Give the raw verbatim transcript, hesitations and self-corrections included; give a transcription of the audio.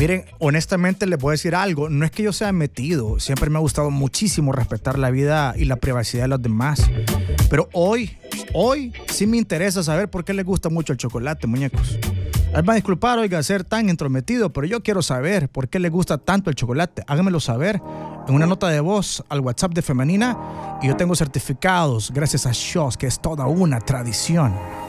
Miren, honestamente les voy a decir algo. No es que yo sea metido. Siempre me ha gustado muchísimo respetar la vida y la privacidad de los demás. Pero hoy, hoy sí me interesa saber por qué les gusta mucho el chocolate, muñecos. Ay, va a disculpar, oiga, ser tan entrometido, pero yo quiero saber por qué les gusta tanto el chocolate. Háganmelo saber en una nota de voz al WhatsApp de Femenina. Y yo tengo certificados gracias a Shots, que es toda una tradición.